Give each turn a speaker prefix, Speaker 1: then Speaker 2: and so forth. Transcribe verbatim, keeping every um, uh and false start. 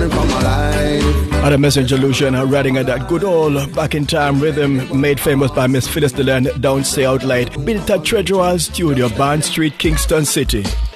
Speaker 1: running for my life.
Speaker 2: At a Messenger Lucian writing at that good old back in time rhythm made famous by Miss Phyllis Delenn, Don't Say Out Loud, built at Treasure Hall Studio, Barn Street, Kingston City.